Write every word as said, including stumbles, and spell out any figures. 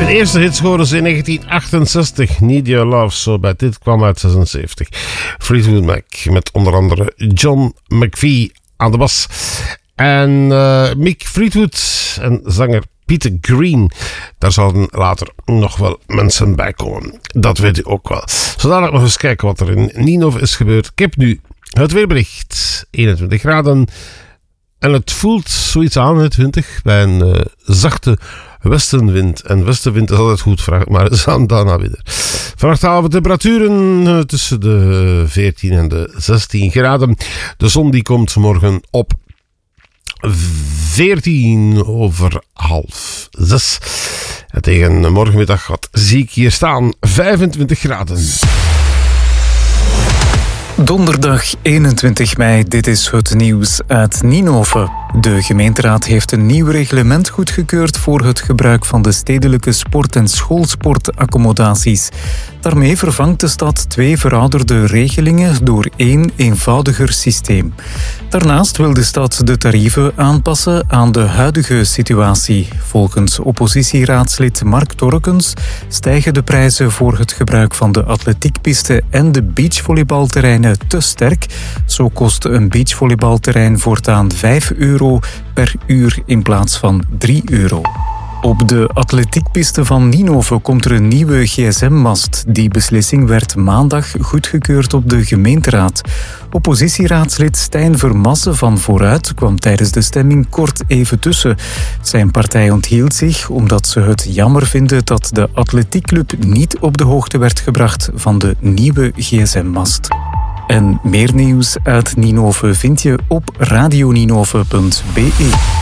eerste hit scoorde ze in negentien achtenzestig. Need Your Love So Bad. Dit kwam uit zesenzeventig. Fleetwood Mac met onder andere John McVie aan de bas. En uh, Mick Fleetwood en zanger Peter Green. Daar zouden later nog wel mensen bij komen. Dat weet u ook wel. Zodat nog eens kijken wat er in Ninove is gebeurd. Ik heb nu het weerbericht. eenentwintig graden. En het voelt zoiets aan, twintig, bij een uh, zachte westenwind. En westenwind is altijd goed, maar het is aan daarna weer. Vannacht halen we temperaturen uh, tussen de veertien en de zestien graden. De zon die komt morgen op veertien over half zes. En tegen morgenmiddag, wat zie ik hier staan, vijfentwintig graden. Donderdag eenentwintig mei, dit is het nieuws uit Ninove. De gemeenteraad heeft een nieuw reglement goedgekeurd voor het gebruik van de stedelijke sport- en schoolsportaccommodaties. Daarmee vervangt de stad twee verouderde regelingen door één eenvoudiger systeem. Daarnaast wil de stad de tarieven aanpassen aan de huidige situatie. Volgens oppositieraadslid Mark Torkens stijgen de prijzen voor het gebruik van de atletiekpiste en de beachvolleybalterreinen te sterk. Zo kost een beachvolleybalterrein voortaan vijf euro per uur in plaats van drie euro. Op de atletiekpiste van Ninove komt er een nieuwe gsm mast. Die beslissing werd maandag goedgekeurd op de gemeenteraad. Oppositieraadslid Stijn Vermassen van Vooruit kwam tijdens de stemming kort even tussen. Zijn partij onthield zich omdat ze het jammer vinden dat de atletiekclub niet op de hoogte werd gebracht van de nieuwe gsm mast. En meer nieuws uit Ninove vind je op radioninove punt be.